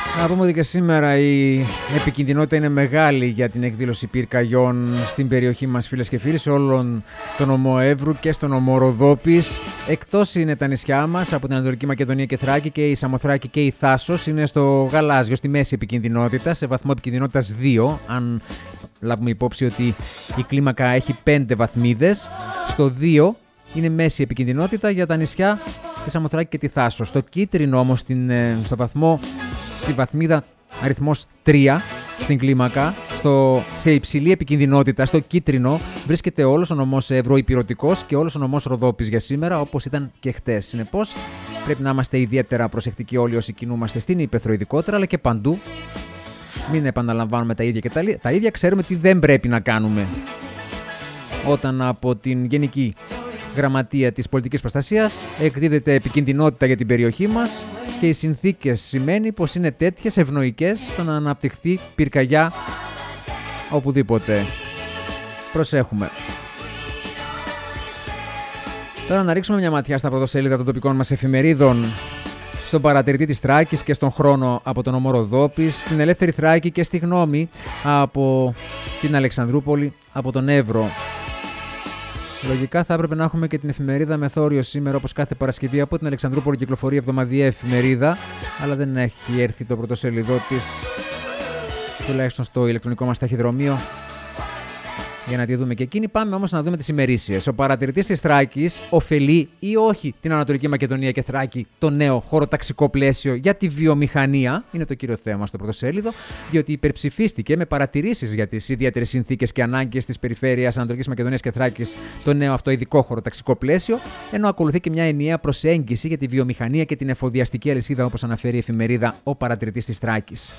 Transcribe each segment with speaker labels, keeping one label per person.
Speaker 1: Να πούμε ότι και σήμερα η επικινδυνότητα είναι μεγάλη για την εκδήλωση πυρκαγιών στην περιοχή μας, φίλες και φίλοι, σε όλον τον ομό Εύρου και στον ομό Ροδόπης. Εκτός είναι τα νησιά μας, από την Ανατολική Μακεδονία και Θράκη, και η Σαμοθράκη και η Θάσος είναι στο γαλάζιο, στη μέση επικινδυνότητα, σε βαθμό επικινδυνότητας 2, αν λάβουμε υπόψη ότι η κλίμακα έχει 5 βαθμίδες. Στο 2 είναι μέση επικινδυνότητα για τα νησιά τη Σαμοθράκη και τη Θάσο. Στο κίτρινο όμως, στη βαθμίδα αριθμός 3 στην κλίμακα, σε υψηλή επικινδυνότητα, στο κίτρινο, βρίσκεται όλος ο νομός Εύρου Ηπειρωτικός και όλος ο νομός Ροδόπης για σήμερα, όπως ήταν και χτες. Συνεπώς, πρέπει να είμαστε ιδιαίτερα προσεκτικοί όλοι όσοι κινούμαστε στην Ηπεθρο ειδικότερα, αλλά και παντού. Μην επαναλαμβάνουμε τα ίδια και τα ίδια. Ξέρουμε τι δεν πρέπει να κάνουμε. Όταν από την Γενική Γραμματεία της Πολιτικής Προστασίας εκδίδεται επικινδυνότητα για την περιοχή μας και οι συνθήκες σημαίνει πως είναι τέτοιες ευνοϊκές στο να αναπτυχθεί πυρκαγιά οπουδήποτε. Προσέχουμε. Τώρα να ρίξουμε μια ματιά στα πρωτοσέλιδα των τοπικών μας εφημερίδων, στον παρατηρητή της Θράκης και στον Χρόνο από τον ομό Ροδόπης, στην Ελεύθερη Θράκη και στη Γνώμη από την Αλεξανδρούπολη, από τον Εύρο. Λογικά θα έπρεπε να έχουμε και την εφημερίδα Μεθόριο σήμερα, όπως κάθε Παρασκευή. Από την Αλεξανδρούπολη κυκλοφορεί εβδομαδιαία εφημερίδα, αλλά δεν έχει έρθει το πρωτοσέλιδό της, τουλάχιστον στο ηλεκτρονικό μας ταχυδρομείο, για να τη δούμε και εκείνη. Πάμε όμως να δούμε τις ημερήσιες. Ο παρατηρητής της Θράκης ωφελεί ή όχι την Ανατολική Μακεδονία και Θράκη, το νέο χωροταξικό πλαίσιο για τη βιομηχανία, είναι το κύριο θέμα στο πρωτοσέλιδο, διότι υπερψηφίστηκε με παρατηρήσεις για τις ιδιαίτερες συνθήκες και ανάγκες της περιφέρειας Ανατολικής Μακεδονίας και Θράκης το νέο αυτό ειδικό χωροταξικό πλαίσιο, ενώ ακολουθεί και μια ενιαία προσέγγιση για τη βιομηχανία και την εφοδιαστική αλυσίδα, όπως αναφέρει η εφημερίδα Ο Παρατηρητής της Θράκης.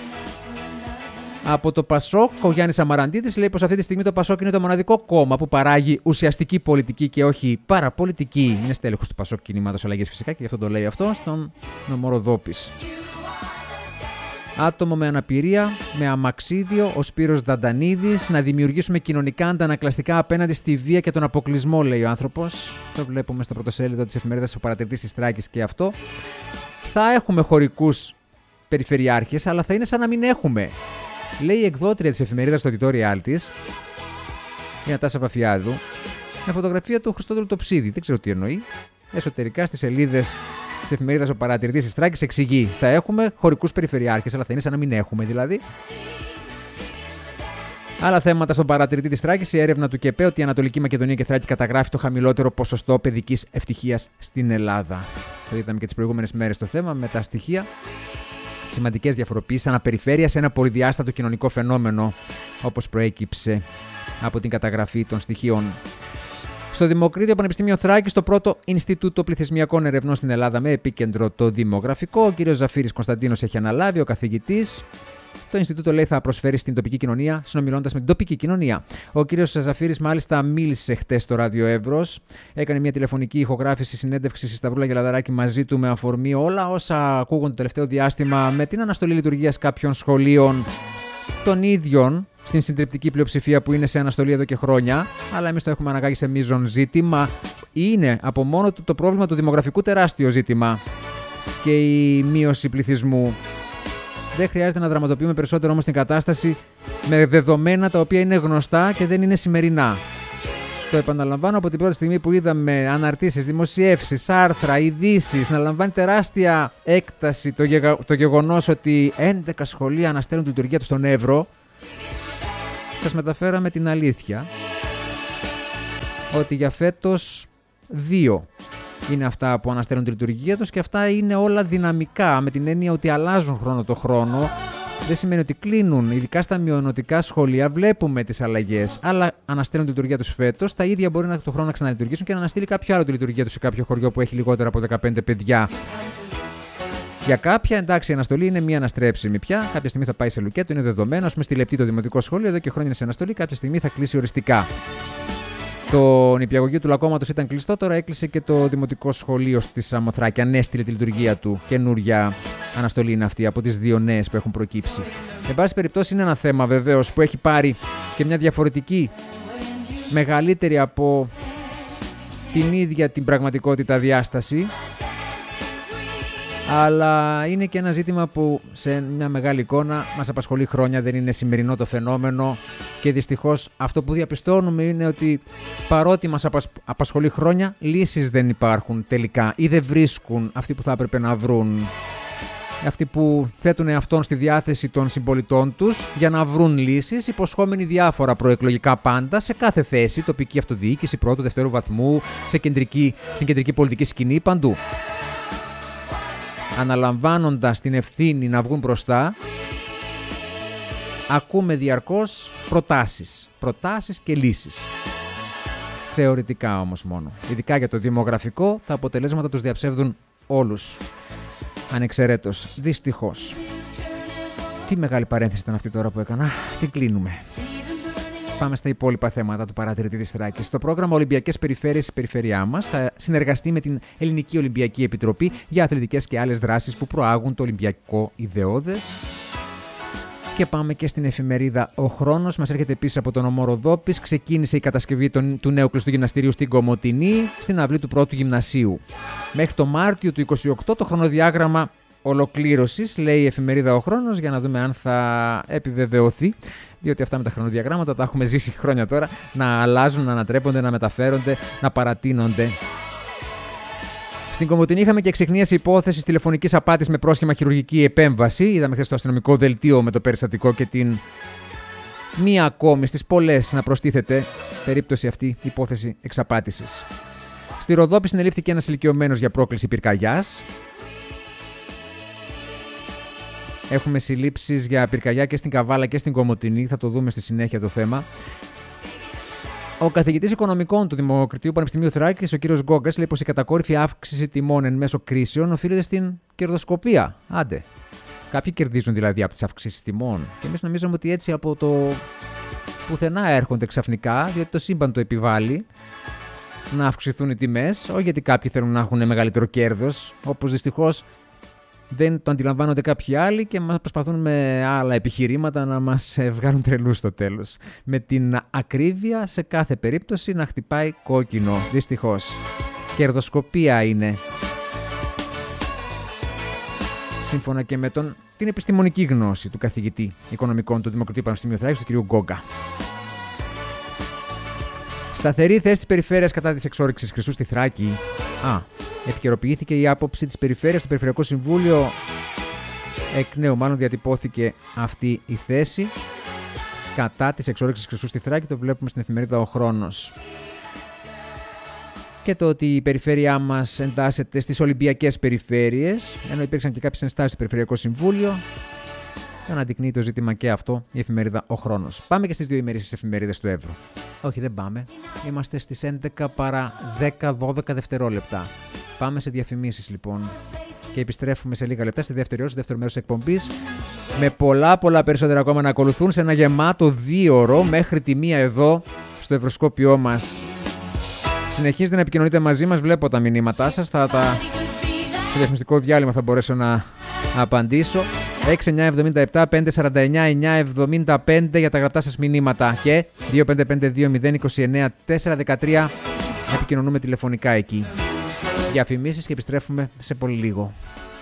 Speaker 1: Από το Πασόκ, ο Γιάννης Αμαραντίδης λέει πως αυτή τη στιγμή το Πασόκ είναι το μοναδικό κόμμα που παράγει ουσιαστική πολιτική και όχι παραπολιτική. Είναι στέλεχος του Πασόκ Κινήματος Αλλαγής φυσικά και γι' αυτό το λέει αυτό στον νομό Ροδόπης. Άτομο με αναπηρία, με αμαξίδιο, ο Σπύρος Δαντανίδης, να δημιουργήσουμε κοινωνικά αντανακλαστικά απέναντι στη βία και τον αποκλεισμό, λέει ο άνθρωπος. Το βλέπουμε στο πρωτοσέλιδο της εφημερίδας Ο Παρατηρητής της Θράκης και αυτό. Θα έχουμε χωρικούς περιφερειάρχες, αλλά θα είναι σαν να μην έχουμε. Λέει η εκδότρια της εφημερίδας στο editorial της, η Νατάσα Βαφιάδου, με φωτογραφία του Χριστόδουλου Τοψίδη. Δεν ξέρω τι εννοεί. Εσωτερικά στις σελίδες της εφημερίδας Ο Παρατηρητής της Θράκης εξηγεί: θα έχουμε χωρικούς περιφερειάρχες, αλλά θα είναι σαν να μην έχουμε δηλαδή. Άλλα θέματα στον Παρατηρητή της Θράκης. Η έρευνα του ΚΕΠΕ ότι η Ανατολική Μακεδονία και Θράκη καταγράφει το χαμηλότερο ποσοστό παιδικής ευτυχίας στην Ελλάδα. Το είδαμε και τις προηγούμενες μέρες το θέμα με τα στοιχεία. Σημαντικές διαφοροποιήσεις αναπεριφέρεια σε ένα πολυδιάστατο κοινωνικό φαινόμενο, όπως προέκυψε από την καταγραφή των στοιχείων. Στο Δημοκρίτιο Πανεπιστήμιο Θράκης, το πρώτο Ινστιτούτο Πληθυσμιακών Ερευνών στην Ελλάδα με επίκεντρο το δημογραφικό, ο κ. Ζαφύρης Κωνσταντίνος έχει αναλάβει, ο καθηγητής. Το Ινστιτούτο, λέει, θα προσφέρει στην τοπική κοινωνία, συνομιλώντας με την τοπική κοινωνία. Ο κ. Ζαφύρης, μάλιστα, μίλησε χτες στο Ράδιο Εύρος. Έκανε μια τηλεφωνική ηχογράφηση συνέντευξη στη Σταυρούλα Γελαδαράκη μαζί του, με αφορμή όλα όσα ακούγονται το τελευταίο διάστημα με την αναστολή λειτουργίας κάποιων σχολείων των ίδιων, στην συντριπτική πλειοψηφία που είναι σε αναστολή εδώ και χρόνια. Αλλά εμείς το έχουμε αναγάγει σε μείζον ζήτημα. Είναι από μόνο του το πρόβλημα του δημογραφικού τεράστιο ζήτημα και η μείωση πληθυσμού. Δεν χρειάζεται να δραματοποιούμε περισσότερο όμως την κατάσταση με δεδομένα τα οποία είναι γνωστά και δεν είναι σημερινά. Το επαναλαμβάνω από την πρώτη στιγμή που είδαμε αναρτήσεις, δημοσιεύσεις, άρθρα, ειδήσεις να λαμβάνει τεράστια έκταση το γεγονός ότι 11 σχολεία αναστέλνουν τη λειτουργία τους στον Εύρο. Σας μεταφέραμε την αλήθεια ότι για φέτος 2 είναι αυτά που αναστέλνουν τη λειτουργία τους και αυτά είναι όλα δυναμικά, με την έννοια ότι αλλάζουν χρόνο το χρόνο. Δεν σημαίνει ότι κλείνουν, ειδικά στα μειονοτικά σχολεία βλέπουμε τις αλλαγές. Άλλα αναστέλνουν τη λειτουργία τους φέτος, τα ίδια μπορεί το χρόνο να ξαναλειτουργήσουν και να αναστείλει κάποιο άλλο τη λειτουργία τους σε κάποιο χωριό που έχει λιγότερα από 15 παιδιά. Για κάποια, εντάξει, η αναστολή είναι μία αναστρέψιμη πια. Κάποια στιγμή θα πάει σε λουκέτο, είναι δεδομένο. Ας πούμε, στη Λεπτή το δημοτικό σχόλιο εδώ και χρόνια είναι σε αναστολή, κάποια στιγμή θα κλείσει οριστικά. Το νηπιαγωγείο του Λακώματος ήταν κλειστό, τώρα έκλεισε και το δημοτικό σχολείο στη Σαμοθράκη. Ανέστειλε τη λειτουργία του. Καινούρια αναστολή είναι αυτή από τις 2 νέες που έχουν προκύψει. Εν πάση περιπτώσει, είναι ένα θέμα βεβαίως που έχει πάρει και μια διαφορετική, μεγαλύτερη από την ίδια την πραγματικότητα διάσταση. Αλλά είναι και ένα ζήτημα που σε μια μεγάλη εικόνα μας απασχολεί χρόνια, δεν είναι σημερινό το φαινόμενο και δυστυχώς αυτό που διαπιστώνουμε είναι ότι παρότι μας απασχολεί χρόνια, λύσεις δεν υπάρχουν τελικά ή δεν βρίσκουν αυτοί που θα έπρεπε να βρουν. Αυτοί που θέτουν εαυτόν στη διάθεση των συμπολιτών τους για να βρουν λύσεις, υποσχόμενοι διάφορα προεκλογικά πάντα σε κάθε θέση, τοπική αυτοδιοίκηση, πρώτου, δευτέρου βαθμού, στην κεντρική πολιτική σκηνή, παντού. Αναλαμβάνοντας την ευθύνη να βγουν μπροστά, ακούμε διαρκώς προτάσεις και λύσεις. Θεωρητικά όμως μόνο. Ειδικά για το δημογραφικό, τα αποτελέσματα τους διαψεύδουν όλους. Ανεξαιρέτως, δυστυχώς. Τι μεγάλη παρένθεση ήταν αυτή τώρα που έκανα. Την κλείνουμε. Πάμε στα υπόλοιπα θέματα του παρατηρητή της Θράκης. Στο πρόγραμμα Ολυμπιακές Περιφέρειες, η περιφέρειά μας θα συνεργαστεί με την Ελληνική Ολυμπιακή Επιτροπή για αθλητικές και άλλες δράσεις που προάγουν το Ολυμπιακό ιδεώδες. Και πάμε και στην εφημερίδα Ο Χρόνος. Μας έρχεται επίσης από τον νομό Ροδόπης. Ξεκίνησε η κατασκευή του νέου κλειστού γυμναστηρίου στην Κομοτηνή, στην αυλή του πρώτου γυμνασίου. Μέχρι το Μάρτιο του 2028 το χρονοδιάγραμμα ολοκλήρωσης, λέει η εφημερίδα Ο Χρόνος, για να δούμε αν θα επιβεβαιωθεί. Διότι αυτά με τα χρονοδιαγράμματα τα έχουμε ζήσει χρόνια τώρα να αλλάζουν, να ανατρέπονται, να μεταφέρονται, να παρατείνονται. Στην Κομοτηνή είχαμε και εξεχνίαση υπόθεσης τηλεφωνικής απάτης με πρόσχημα χειρουργική επέμβαση. Είδαμε χθες το αστυνομικό δελτίο με το περιστατικό και την μία ακόμη στις πολλές να προστίθεται περίπτωση αυτή υπόθεση εξαπάτησης. Στη Ροδόπη συνελήφθηκε ένας ηλικιωμένος για πρόκληση πυρκαγιάς. Έχουμε συλλήψεις για πυρκαγιά και στην Καβάλα και στην Κομοτηνή. Θα το δούμε στη συνέχεια το θέμα. Ο καθηγητής οικονομικών του Δημοκρατίου Πανεπιστημίου Θράκης, ο κ. Γκόγκας, λέει πως η κατακόρυφη αύξηση τιμών εν μέσω κρίσεων οφείλεται στην κερδοσκοπία. Άντε. Κάποιοι κερδίζουν δηλαδή από τις αυξήσεις τιμών. Και εμείς νομίζαμε ότι έτσι από το πουθενά έρχονται ξαφνικά, διότι το σύμπαν το επιβάλλει να αυξηθούν οι τιμές. Όχι γιατί κάποιοι θέλουν να έχουν μεγαλύτερο κέρδος, όπως δυστυχώς δεν το αντιλαμβάνονται κάποιοι άλλοι και μας προσπαθούν με άλλα επιχειρήματα να μας βγάλουν τρελούς στο τέλος. Με την ακρίβεια σε κάθε περίπτωση να χτυπάει κόκκινο. Δυστυχώς. Κερδοσκοπία είναι. Σύμφωνα και με την επιστημονική γνώση του καθηγητή οικονομικών του Δημοκρατίου Πανεπιστημίου Θράκης, του κ. Γκόγκα. Σταθερή θέση της περιφέρειας κατά της εξόρυξης χρυσού στη Θράκη. Επικαιροποιήθηκε η άποψη της περιφέρειας στο Περιφερειακό Συμβούλιο. Εκ νέου, μάλλον διατυπώθηκε αυτή η θέση κατά της εξόρυξης χρυσού στη Θράκη. Το βλέπουμε στην εφημερίδα Ο Χρόνος. Και το ότι η περιφέρειά μας εντάσσεται στις Ολυμπιακές Περιφέρειες, ενώ υπήρξαν και κάποιες ενστάσεις στο Περιφερειακό Συμβούλιο. Αναδεικνύει το ζήτημα και αυτό η εφημερίδα Ο Χρόνος. Πάμε και στις δύο ημερήσεις εφημερίδες του Εύρου. Όχι, δεν πάμε. Είμαστε στις 11 παρά 10-12 δευτερόλεπτα. Πάμε σε διαφημίσεις λοιπόν. Και επιστρέφουμε σε λίγα λεπτά στη δεύτερη ώρα, στο δεύτερο μέρος της εκπομπής. Με πολλά περισσότερα ακόμα να ακολουθούν σε ένα γεμάτο 2ωρο μέχρι τη 1 εδώ στο ευρωσκόπιό μας. Συνεχίζετε να επικοινωνείτε μαζί μας. Βλέπω τα μηνύματά σας. Στο διαφημιστικό διάλειμμα θα μπορέσω να απαντήσω. 6977-549-975 για τα γραπτά σας μηνύματα και 2552-029-413 επικοινωνούμε τηλεφωνικά εκεί. Διαφημίσεις και επιστρέφουμε σε πολύ λίγο.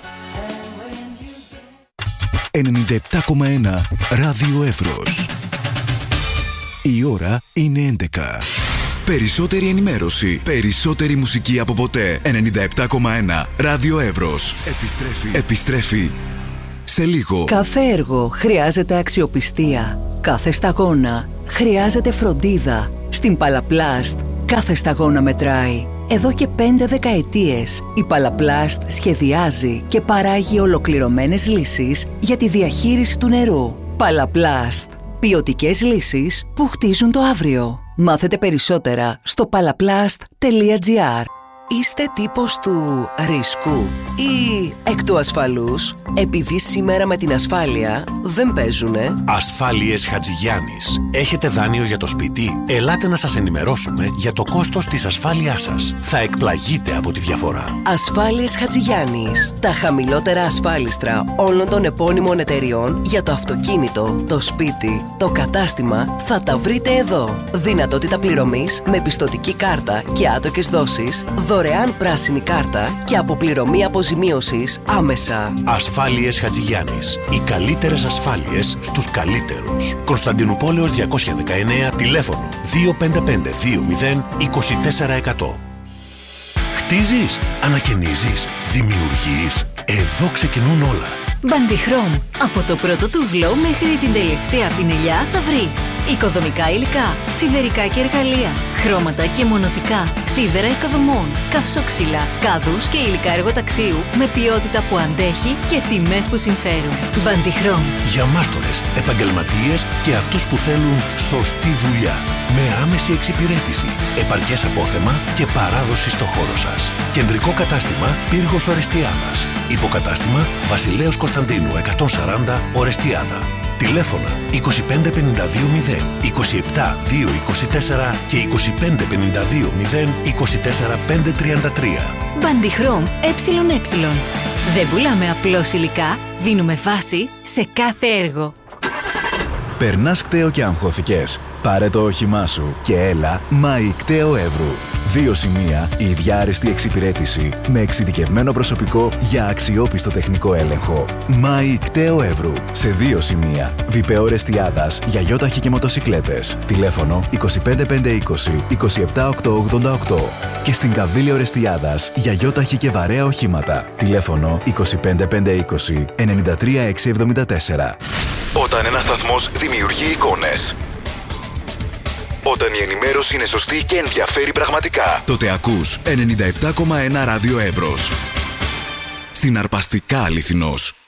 Speaker 2: 97,1 Ράδιο Εύρος. Η ώρα είναι 11. Περισσότερη ενημέρωση, περισσότερη μουσική από ποτέ. 97,1 Ράδιο Εύρος. Επιστρέφει σε λίγο.
Speaker 3: Κάθε έργο χρειάζεται αξιοπιστία. Κάθε σταγόνα χρειάζεται φροντίδα. Στην Παλαπλάστ κάθε σταγόνα μετράει. Εδώ και 5 δεκαετίες η Παλαπλάστ σχεδιάζει και παράγει ολοκληρωμένες λύσεις για τη διαχείριση του νερού. Παλαπλάστ. Ποιοτικές λύσεις που χτίζουν το αύριο. Μάθετε περισσότερα στο palaplast.gr. Είστε τύπος του ρίσκου ή εκ του ασφαλούς? Επειδή σήμερα με την ασφάλεια δεν παίζουνε.
Speaker 4: Ασφάλειες Χατζηγιάννης. Έχετε δάνειο για το σπίτι? Ελάτε να σας ενημερώσουμε για το κόστος της ασφάλειάς σας. Θα εκπλαγείτε από τη διαφορά.
Speaker 3: Ασφάλειες Χατζηγιάννης. Τα χαμηλότερα ασφάλιστρα όλων των επώνυμων εταιριών για το αυτοκίνητο, το σπίτι, το κατάστημα θα τα βρείτε εδώ. Δυνατότητα πληρωμής με πιστωτική κάρτα και άτοκες δόσεις. δωρεάν πράσινη κάρτα και αποπληρωμή αποζημίωσης άμεσα.
Speaker 4: Ασφάλειες Χατζηγιάννης. Οι καλύτερες ασφάλειες στους καλύτερους. Κωνσταντινουπόλεως 219, τηλέφωνο 25520 24%. Χτίζεις, ανακαινίζεις, δημιουργείς. Εδώ ξεκινούν όλα.
Speaker 5: Μπαντιχρόμ. Από το πρώτο τουβλό μέχρι την τελευταία πινελιά θα βρεις οικοδομικά υλικά, σιδερικά και εργαλεία, χρώματα και μονοτικά, σίδερα οικοδομών, καυσόξυλα, κάδους και υλικά εργοταξίου με ποιότητα που αντέχει και τιμές που συμφέρουν. Μπαντιχρόμ.
Speaker 4: Για μάστορες, επαγγελματίες και αυτούς που θέλουν σωστή δουλειά. Με άμεση εξυπηρέτηση, επαρκές απόθεμα και παράδοση στο χώρο σας. Κεντρικό κατάστημα Πύργος Ορεστιάδας. Υποκατάστημα Βασιλέως Κωνσταντίνου 140 Ορεστιάδα. Τηλέφωνα 25520 27224 και 25520 24533.
Speaker 5: Μπαντιχρόμ ΕΕ. Δεν πουλάμε απλώς υλικά, δίνουμε βάση σε κάθε έργο.
Speaker 6: Περνάς κταίο και αγχώθηκες? Πάρε το όχημά σου και έλα ΜΑΗ Κταίο Εύρου. 2 σημεία, η ίδια άριστη εξυπηρέτηση με εξειδικευμένο προσωπικό για αξιόπιστο τεχνικό έλεγχο. ΜΑΗ Κταίο Εύρου. Σε 2 σημεία, Βιπεό Ρεστιάδας για γιόταχη και μοτοσικλέτες. Τηλέφωνο 25520 27888. Και στην Καβίλιο Ρεστιάδας για γιόταχη και βαρέα οχήματα. Τηλέφωνο 25520 93674.
Speaker 2: Όταν ένας σταθμός δημιουργεί εικόνες, όταν η ενημέρωση είναι σωστή και ενδιαφέρει πραγματικά, τότε ακούς 97,1 ράδιο Εύρος. Συναρπαστικά αληθινός.